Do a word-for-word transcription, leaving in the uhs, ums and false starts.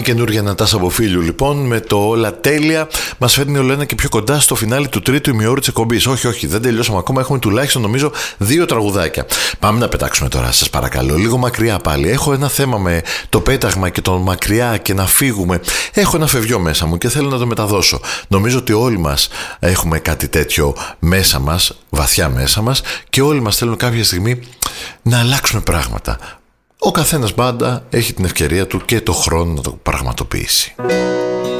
Η καινούργια Νατάσα Μποφίλιου λοιπόν με το όλα τέλεια μας φέρνει όλο ένα και πιο κοντά στο φινάλι του τρίτου ημιώρου της εκπομπής. Όχι, όχι, δεν τελειώσαμε ακόμα. Έχουμε τουλάχιστον νομίζω δύο τραγουδάκια. Πάμε να πετάξουμε τώρα, σας παρακαλώ. Λίγο μακριά πάλι. Έχω ένα θέμα με το πέταγμα και το μακριά και να φύγουμε. Έχω ένα φευγιό μέσα μου και θέλω να το μεταδώσω. Νομίζω ότι όλοι μας έχουμε κάτι τέτοιο μέσα μας, βαθιά μέσα μας, και όλοι μας θέλουν κάποια στιγμή να αλλάξουμε πράγματα. Ο καθένας πάντα έχει την ευκαιρία του και το χρόνο να το πραγματοποιήσει.